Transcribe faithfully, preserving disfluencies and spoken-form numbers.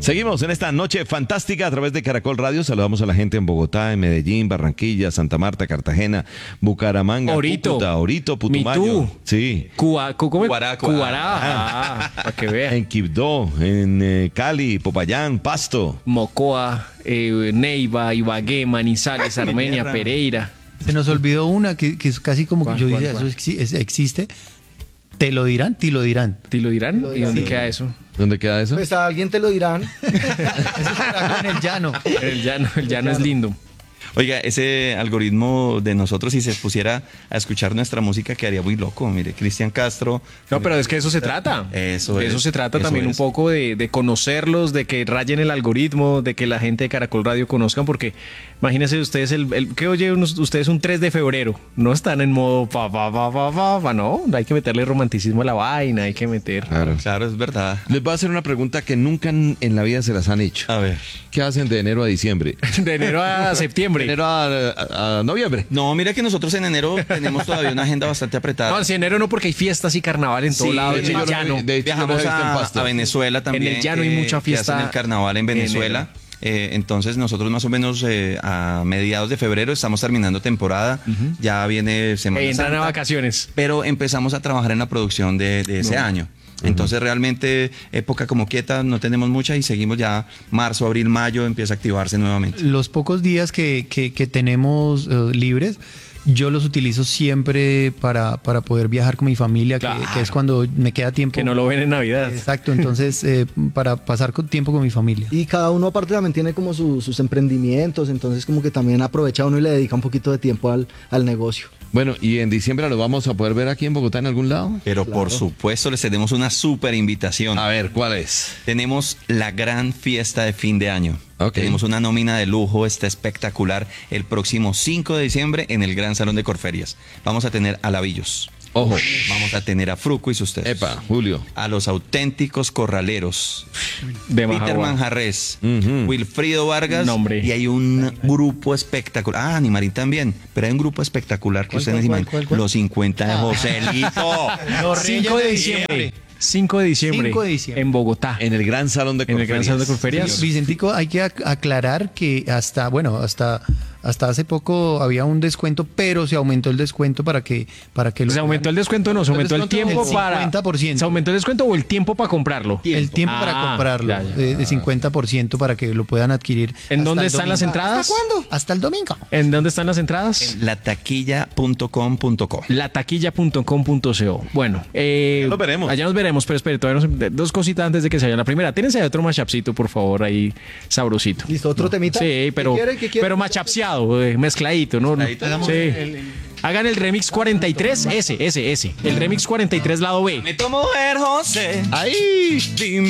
Seguimos en esta noche fantástica a través de Caracol Radio. Saludamos a la gente en Bogotá, en Medellín, Barranquilla, Santa Marta, Cartagena, Bucaramanga, Orito, Cúcuta, Orito, Putumayo. Mitú. Sí. Cuba, ¿cómo es? Cuará, Cuará. Ah, para que vean. En Quibdó, en eh, Cali, Popayán, Pasto. Mocoa, eh, Neiva, Ibagué, Manizales, Armenia, mierda. Pereira. Se nos olvidó una que, que es casi como que ¿Cuál, yo cuál, diría, cuál? eso exi- es- existe. Te lo dirán, te lo dirán. ¿Te lo dirán? lo ¿Y dónde dirán. queda eso? ¿Dónde queda eso? Pues a alguien te lo dirán. Eso será en el llano. El llano, el llano es lindo. Oiga, ese algoritmo de nosotros, si se pusiera a escuchar nuestra música, quedaría muy loco. Mire, Cristian Castro. No, pero es que eso se trata. Eso De eso es, se trata eso también un es. poco de, de conocerlos, de que rayen el algoritmo, de que la gente de Caracol Radio conozcan, porque imagínense ustedes, el, el que oye unos- ustedes un tres de febrero, no están en modo pa, pa, pa, pa, pa, pa, no, hay que meterle romanticismo a la vaina, hay que meter. Claro. Claro, es verdad. Les voy a hacer una pregunta que nunca en, en la vida se las han hecho. A ver. ¿Qué hacen de enero a diciembre? De enero a De septiembre. enero a, a- a noviembre. No, mira que nosotros en enero tenemos todavía una agenda bastante apretada. No, si enero no, porque hay fiestas y carnaval en todo Sí, lado. de En hecho, el yo no- llano. de hecho, yo Viajamos lo he visto en a, Pasto. a Venezuela también. En el llano hay que- mucha que fiesta hacen el carnaval en Venezuela. Eh, entonces nosotros más o menos eh, a mediados de febrero estamos terminando temporada. Ya viene Semana Eh, entran a Santa. vacaciones. Pero empezamos a trabajar en la producción de, de ese año. Entonces realmente época como quieta no tenemos mucha y seguimos ya marzo, abril, mayo, empieza a activarse nuevamente. Los pocos días que, que- que tenemos eh, libres, yo los utilizo siempre para, para poder viajar con mi familia, que- Claro. que, es cuando me queda tiempo. Que no lo ven en Navidad. Exacto, entonces eh, para pasar con- tiempo con mi familia. Y cada uno aparte también tiene como su- sus emprendimientos, entonces como que también aprovecha uno y le dedica un poquito de tiempo al, al negocio. Bueno, ¿y en diciembre lo vamos a poder ver aquí en Bogotá en algún lado? Pero por supuesto les tenemos una súper invitación. A ver, ¿cuál es? Tenemos la gran fiesta de fin de año. Ok. Tenemos una nómina de lujo, está espectacular, el próximo cinco de diciembre en el Gran Salón de Corferias. Vamos a tener a Lavillos, Ojo. vamos a tener a Fruco y sus tesos, Epa, Julio. a los auténticos corraleros, De Peter Majagua. Manjarres, Ujú. Wilfrido Vargas, No, hombre. y hay un grupo espectacular. Ah, Animarín también, pero hay un grupo espectacular que ¿Cuál, ustedes cuál, imaginan. cuál, cuál, cuál? Los cincuenta de Joselito. cinco de diciembre. cinco de diciembre. cinco de diciembre. En Bogotá. En el Gran Salón de En el Corferias. Gran Salón de Corferias. Vicentico, hay que ac- aclarar que hasta, bueno, hasta, hasta hace poco había un descuento, pero se aumentó el descuento para que, para que lo ¿Se aumentó el descuento? No, se aumentó el descuento tiempo del para. cincuenta por ciento. ¿Se aumentó el descuento o el tiempo para comprarlo? el tiempo Ah, para comprarlo ya, ya. De, de cincuenta por ciento para que lo puedan adquirir. ¿En hasta dónde el están las domingo. entradas? ¿Hasta cuándo? Hasta el domingo. ¿En dónde están las entradas? lataquilla punto com punto co. lataquilla punto com punto co. Bueno, eh, Ya nos veremos. Allá nos veremos, pero espere, todavía no se- dos cositas antes de que se vaya la primera. Tírense otro machapcito, por favor, ahí sabrosito. ¿Listo? ¿Otro temita? Sí, ¿Qué pero, quiere? ¿Qué quiere? pero machapseado, eh, mezcladito, ¿no? Mezcladito. Sí. Hagan el remix cuarenta y tres, ese, ese, ese. El remix cuarenta y tres lado B. Me tomo mujer, José. Ahí. Dime